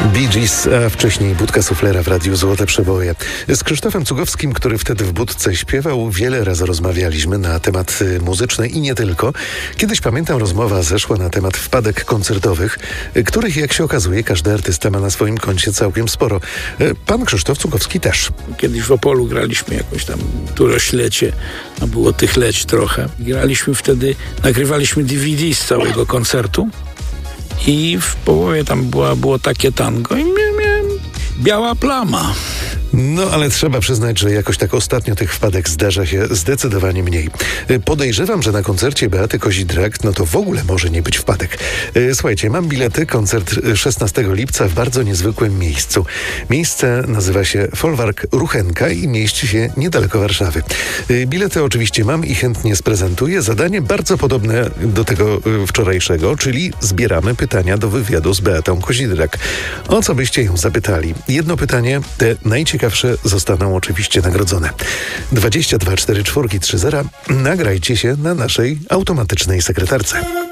Bee Gees, a wcześniej Budka Suflera w Radiu Złote Przeboje. Z Krzysztofem Cugowskim, który wtedy w Budce śpiewał, wiele razy rozmawialiśmy na temat muzyczny i nie tylko. Kiedyś, pamiętam, rozmowa zeszła na temat wpadek koncertowych, których, jak się okazuje, każdy artysta ma na swoim koncie całkiem sporo. Pan Krzysztof Cugowski też. Kiedyś w Opolu graliśmy jakąś tam turoślecie, a było tych leć trochę. Graliśmy wtedy, nagrywaliśmy DVD z całego koncertu. I w połowie tam było takie tango i miałem biała plama. No, ale trzeba przyznać, że jakoś tak ostatnio tych wpadek zdarza się zdecydowanie mniej. Podejrzewam, że na koncercie Beaty Kozidrak, no to w ogóle może nie być wpadek. Słuchajcie, mam bilety, koncert 16 lipca w bardzo niezwykłym miejscu. Miejsce nazywa się Folwark Ruchenka i mieści się niedaleko Warszawy. Bilety oczywiście mam i chętnie sprezentuję. Zadanie bardzo podobne do tego wczorajszego, czyli zbieramy pytania do wywiadu z Beatą Kozidrak. O co byście ją zapytali? Jedno pytanie, te najciekawsze zostaną oczywiście nagrodzone. 22 44 30. Nagrajcie się na naszej automatycznej sekretarce.